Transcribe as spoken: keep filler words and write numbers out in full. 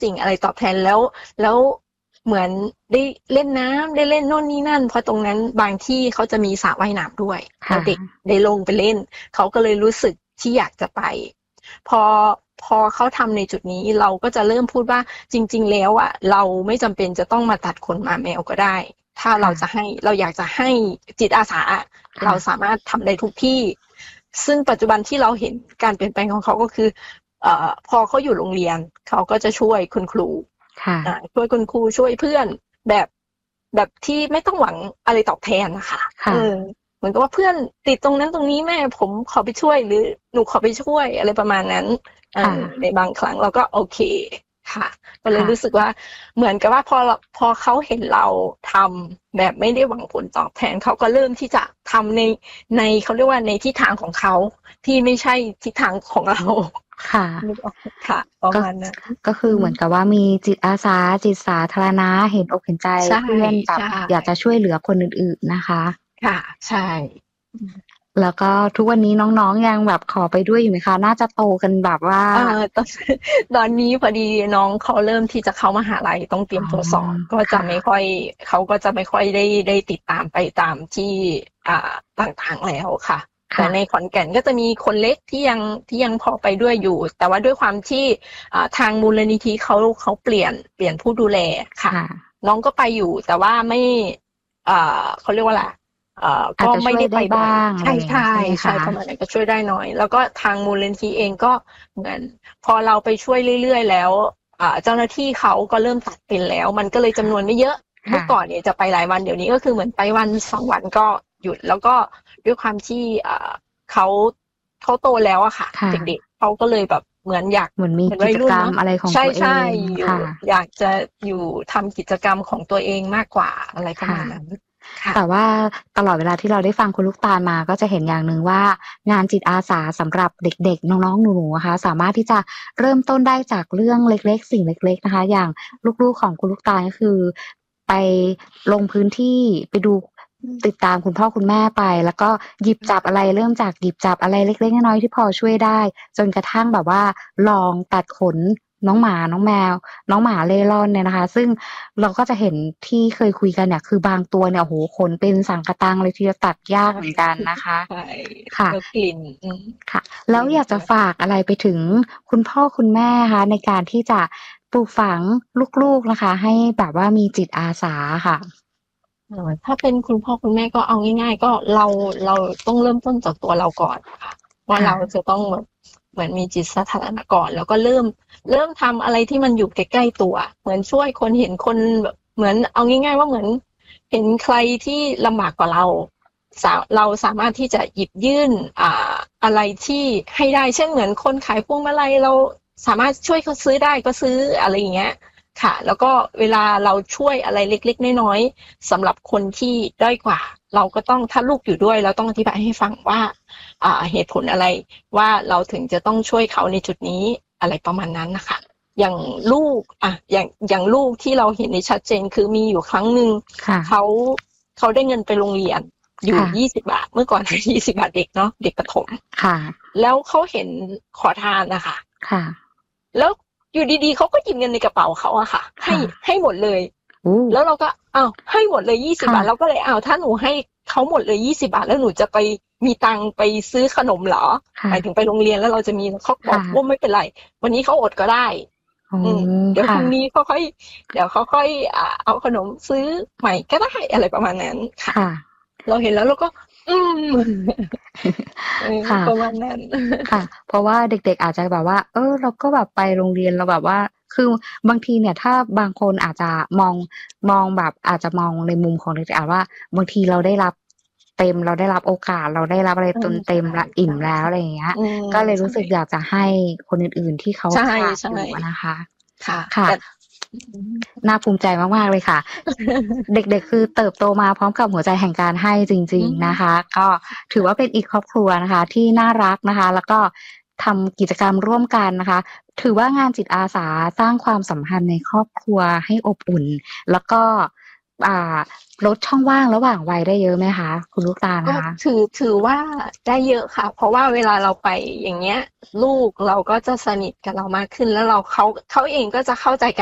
สิ่งอะไรตอบแทนแล้วแล้วเหมือนได้เล่นน้ำได้เล่นโน่นนี่นั่นเพราะตรงนั้นบางที่เขาจะมีสระว่ายน้ำด้วยแล้วเด็กได้ลงไปเล่นเขาก็เลยรู้สึกที่อยากจะไปพอพอเขาทำในจุดนี้เราก็จะเริ่มพูดว่าจริงๆแล้วอ่ะเราไม่จำเป็นจะต้องมาตัดขนหมาแมวก็ได้ถ้าเราจะให้เราอยากจะให้จิตอาสาเราสามารถทำได้ทุกที่ซึ่งปัจจุบันที่เราเห็นการเปลี่ยนแปลงของเขาก็คือเอ่อพอเขาอยู่โรงเรียนเขาก็จะช่วยคุณครูช่วยคุณครูช่วยเพื่อนแบบแบบที่ไม่ต้องหวังอะไรตอบแทนนะคะเออเหมือนกับว่าเพื่อนติดตรงนั้นตรงนี้แม่ผมขอไปช่วยหรือหนูขอไปช่วยอะไรประมาณนั้นในบางครั้งเราก็โอเคค่ะก็เลยรู้สึกว่าเหมือนกับว่าพอพอเขาเห็นเราทำแบบไม่ได้หวังผลตอบแทนเขาก็เริ่มที่จะทำในในเขาเรียกว่าในทิศทางของเขาที่ไม่ใช่ทิศทางของเราค่ะค่ะประมาณนั้นก็คือเหมือนกับว่ามีจิตอาสาจิตสาธารณะเห็นอกเห็นใจเพื่อนแบบอยากจะช่วยเหลือคนอื่นๆนะคะค่ะใช่แล้วก็ทุกวันนี้น้องๆยังแบบขอไปด้วยอยู่ไหมคะน่าจะโตกันแบบว่าเออตอนตอนนี้พอดีน้องเขาเริ่มที่จะเข้ามหาลัยต้องเตรียมตัวสอบก็จะไม่ค่อยเขาก็จะไม่ค่อยได้ได้ติดตามไปตามที่อ่าต่างๆแล้วค่ะแต่ในขอนแก่นก็จะมีคนเล็กที่ยังที่ยังพอไปด้วยอยู่แต่ว่าด้วยความที่ทางมูลนิธิเขาเขาเปลี่ยนเปลี่ยนผู้ดูแลค่ะน้องก็ไปอยู่แต่ว่าไม่อ่าเขาเรียกว่าอะไรเอ่อก็ไม่ได้ไปบ่อยใช่ใช่ใช่ประมาณนั้นก็ช่วยได้น้อยแล้วก็ทางมูลนิธิเองก็เหมือนพอเราไปช่วยเรื่อยๆแล้วอ่าเจ้าหน้าที่เขาก็เริ่มตัดเป็นแล้วมันก็เลยจำนวนไม่เยอะเมื่อก่อนเนี่ยจะไปหลายวันเดี๋ยวนี้ก็คือเหมือนไปวันสองวันก็หยุดแล้วก็ด้วยความที่อ่าเขาเขาโตแล้วอะค่ะเด็กๆเขาก็เลยแบบเหมือนอยากเหมือนมีกิจกรรมอะไรของตัวเองใช่ๆอยู่อยากจะอยู่ทำกิจกรรมของตัวเองมากกว่าอะไรประมาณนั้นแต่ว่าตลอดเวลาที่เราได้ฟังคุณลูกตาลมาก็จะเห็นอย่างหนึ่งว่างานจิตอาสาสำหรับเด็กๆน้องๆหนูๆนะคะสามารถที่จะเริ่มต้นได้จากเรื่องเล็กๆสิ่งเล็กๆนะคะอย่างลูกๆของคุณลูกตาลก็คือไปลงพื้นที่ไปดูติดตามคุณพ่อคุณแม่ไปแล้วก็หยิบจับอะไรเริ่มจากหยิบจับอะไรเล็กๆน้อยๆที่พอช่วยได้จนกระทั่งแบบว่าลองตัดขนน้องหมาน้องแมวน้องหมาเร่ร่อนเนี่ยนะคะซึ่งเราก็จะเห็นที่เคยคุยกันเนี่ยคือบางตัวเนี่ยโอ้โหขนเป็นสังกะตังเลยทีเดียวตัดยากเหมือนกันนะคะใช่ค่ะกลิ่นค่ะแล้วอยากจะฝากอะไรไปถึงคุณพ่อคุณแม่คะในการที่จะปลูกฝังลูกๆนะคะให้แบบว่ามีจิตอาสาค่ะถ้าเป็นคุณพ่อคุณแม่ก็เอาง่ายๆก็เราเราต้องเริ่มต้นจากตัวเราก่อนค่ะว่าเราจะต้องแบบเหมือนมีจิตสาธารณะก่อนแล้วก็เริ่มเริ่มทำอะไรที่มันอยู่ใกล้ๆตัวเหมือนช่วยคนเห็นคนแบบเหมือนเอาง่ายๆว่าเหมือนเห็นใครที่ลำบากกว่าเราเราสามารถที่จะหยิบยื่นอ่าอะไรที่ให้ได้เช่นเหมือนคนขายพวงมาลัยเราสามารถช่วยเขาซื้อได้ก็ซื้ออะไรอย่างเงี้ยค่ะแล้วก็เวลาเราช่วยอะไรเล็กๆน้อยๆสำหรับคนที่ด้อยกว่าเราก็ต้องถ้าลูกอยู่ด้วยเราต้องอธิบายให้ฟังว่าอ่าเหตุผลอะไรว่าเราถึงจะต้องช่วยเขาในจุดนี้อะไรประมาณนั้นนะคะอย่างลูกอ่ะอย่างอย่างลูกที่เราเห็นในชัดเจนคือมีอยู่ครั้งหนึ่งเขาเขาได้เงินไปโรงเรียนอยู่ยี่สิบบาทเมื่อก่อนยี่สิบบาทเด็กเนาะเด็กประถมค่ะแล้วเขาเห็นขอทานนะคะค่ะแล้วอยู่ดีๆเขาก็หยิบเงินในกระเป๋าเขาอะค่ะให้ให้หมดเลยแล้วเราก็อ้าวให้หมดเลยยี่สิบบาทเราก็เลยอ้าวถ้าหนูให้เขาหมดเลยยี่สิบาทแล้วหนูจะไปมีตังค์ไปซื้อขนมเหรอหมายถึงไปโรงเรียนแล้วเราจะมีเขาบอกว่าไม่เป็นไรวันนี้เขาอดก็ได้อืมเดี๋ยวพรุ่งนี้เขาค่อยเดี๋ยวเขาค่อยเอาขนมซื้อใหม่ก็ได้อะไรประมาณนั้นค่ะเราเห็นแล้วเราก็อืมประมาณนั้นค่ะเพราะว่าเด็กๆอาจจะแบบว่าเออเราก็แบบไปโรงเรียนเราแบบว่าคือบางทีเนี่ยถ้าบางคนอาจจะมองมองแบบอาจจะมองในมุมของเด็กๆอาจว่าบางทีเราได้รับเต็มเราได้รับโอกาสเราได้รับอะไรจนเต็มละอิ่มแล้วอะไรอย่างเงี้ยก็เลยรู้สึกอยากจะให้คนอื่นๆที่เขาขาดอยู่นะคะค่ะน่าภูมิใจมากๆเลยค่ะเด็กๆคือเติบโตมาพร้อมกับหัวใจแห่งการให้จริงๆนะคะก็ถือว่าเป็นอีกครอบครัวนะคะที่น่ารักนะคะแล้วก็ทำกิจกรรมร่วมกันนะคะถือว่างานจิตอาสาสร้างความสัมพันธ์ในครอบครัวให้อบอุ่นแล้วก็อ่าลดช่องว่างระหว่างวัยได้เยอะไหมคะคุณลูกตาลก็นะคะถือถือว่าได้เยอะค่ะเพราะว่าเวลาเราไปอย่างเงี้ยลูกเราก็จะสนิทกับเรามากขึ้นแล้วเราเขาเขาเองก็จะเข้าใจ